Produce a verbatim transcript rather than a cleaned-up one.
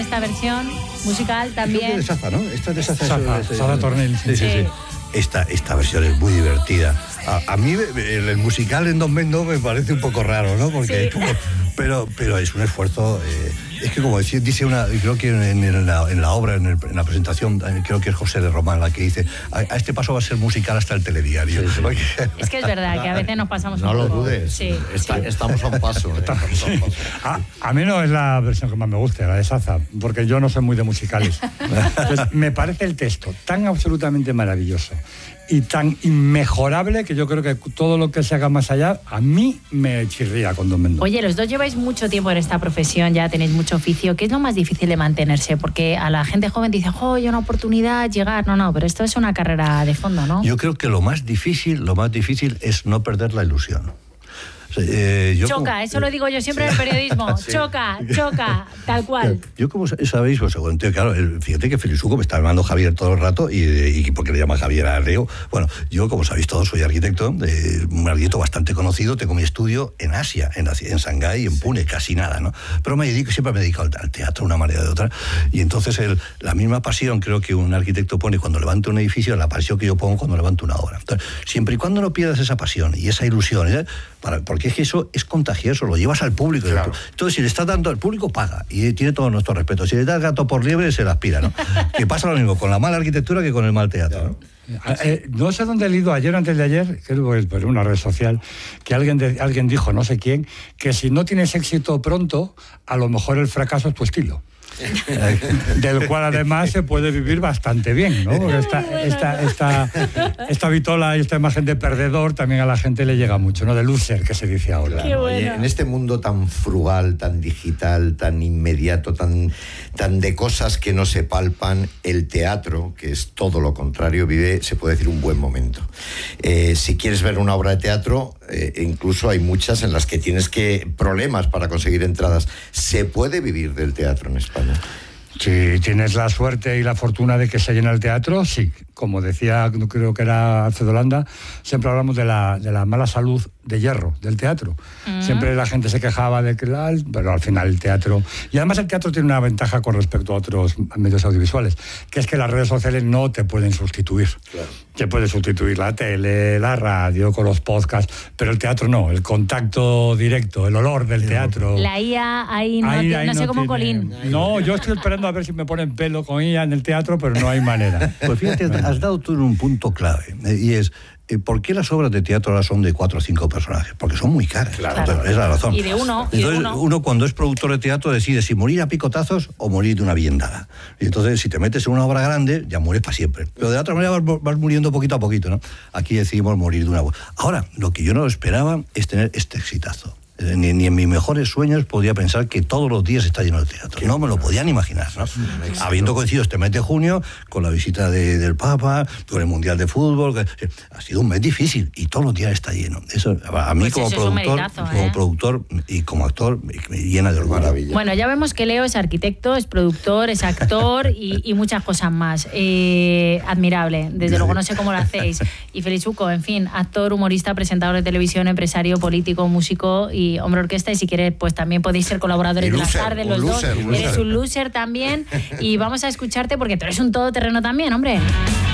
esta versión musical también. Creo que de Saza, ¿no? Esta es de Saza. Saza, Saza Tornel. Sí, sí, sí. sí. Esta, esta versión es muy divertida. A, a mí el, el musical en Don Mendo me parece un poco raro, ¿no? Porque sí. es como, pero, pero es un esfuerzo. Eh, es que como decía, dice una, creo que en, en, la, en la obra, en, el, en la presentación, creo que es José de Román la que dice, a, a este paso va a ser musical hasta el telediario. Sí, sí. Es que es verdad que a veces nos pasamos no un poco. poco. No lo dudes. Sí, Está, sí. Estamos a un paso. Eh, estamos sí. a, un paso. A, a mí no es la versión que más me gusta, la de Saza, porque yo no soy muy de musicales. Entonces, me parece el texto tan absolutamente maravilloso y tan inmejorable que yo creo que todo lo que se haga más allá a mí me chirría con Don Mendo. Oye, los dos lleváis mucho tiempo en esta profesión, ya tenéis mucho oficio. ¿Qué es lo más difícil de mantenerse? Porque a la gente joven dice, oh, hay una oportunidad, llegar. No, no, pero esto es una carrera de fondo, ¿no? Yo creo que lo más difícil, lo más difícil es no perder la ilusión. Eh, yo choca, como, eso lo digo yo siempre en el periodismo. Sí. Choca, choca, tal cual. Yo, como sabéis, pues, claro, fíjate que Félix Hugo me está llamando Javier todo el rato y, y porque le llama Javier a Leo. Bueno, yo, como sabéis todos, soy arquitecto, eh, un arquitecto bastante conocido. Tengo mi estudio en Asia, en, en Shanghái, en Pune, casi nada, ¿no? Pero me dedico, siempre me he dedicado al teatro de una manera o de otra. Y entonces el, la misma pasión creo que un arquitecto pone cuando levanta un edificio, la pasión que yo pongo cuando levanto una obra. Entonces, siempre y cuando no pierdas esa pasión y esa ilusión, ¿eh? Para, porque es que eso es contagioso, lo llevas al público. Claro. Entonces, si le estás dando al público, paga. Y tiene todo nuestro respeto. Si le das gato por liebre, se la aspira, ¿no? Que pasa lo mismo con la mala arquitectura que con el mal teatro, ¿no? Eh, no sé dónde he leído ayer o antes de ayer, creo que por una red social, que alguien, de, alguien dijo, no sé quién, que si no tienes éxito pronto, a lo mejor el fracaso es tu estilo. Del cual además se puede vivir bastante bien, ¿no? Porque esta, esta, esta, esta vitola y esta imagen de perdedor también a la gente le llega mucho, ¿no? De loser, que se dice ahora. Claro, bueno. Oye, en este mundo tan frugal, tan digital, tan inmediato, tan, tan de cosas que no se palpan, el teatro, que es todo lo contrario, vive, se puede decir, un buen momento. Eh, si quieres ver una obra de teatro, eh, incluso hay muchas en las que tienes que problemas para conseguir entradas. ¿Se puede vivir del teatro en España? Si tienes la suerte y la fortuna de que se llena el teatro, sí. Como decía, creo que era Alfredo Landa, siempre hablamos de la, de la mala salud de hierro del teatro. Uh-huh. Siempre la gente se quejaba de que, la, pero al final el teatro... Y además el teatro tiene una ventaja con respecto a otros medios audiovisuales, que es que las redes sociales no te pueden sustituir. Claro. Te puede sustituir la tele, la radio, con los podcasts, pero el teatro no. El contacto directo, el olor del teatro... La I A ahí no, ahí, te, ahí no sé no cómo tiene, Colín. No, yo estoy esperando a ver si me ponen pelo con I A en el teatro, pero no hay manera. Pues fíjate, has dado tú en un punto clave, eh, y es eh, ¿por qué las obras de teatro ahora son de cuatro o cinco personajes? Porque son muy caras. Claro. Entonces, es la razón. Y de uno. Entonces, y de uno. uno cuando es productor de teatro decide si morir a picotazos o morir de una bien dada. Y entonces, si te metes en una obra grande, ya mueres para siempre. Pero de otra manera vas, vas muriendo poquito a poquito, ¿no? Aquí decidimos morir de una. Ahora, lo que yo no esperaba es tener este exitazo. Ni, ni en mis mejores sueños podía pensar que todos los días está lleno de teatro. No me lo podían imaginar, ¿no? Habiendo coincidido este mes de junio con la visita de, del Papa, con el Mundial de Fútbol, que, ha sido un mes difícil y todos los días está lleno. Eso a mí pues como productor, meritazo, como ¿eh? productor y como actor me llena de orgullo. Bueno, ya vemos que Leo es arquitecto, es productor, es actor y, y muchas cosas más. Eh, admirable. Desde luego no sé cómo lo hacéis. Y Félix Uco, en fin, actor, humorista, presentador de televisión, empresario, político, músico y hombre orquesta, y si quieres pues también podéis ser colaboradores de las tardes los loser, dos. Eres un loser también y vamos a escucharte porque tú eres un todoterreno también, hombre.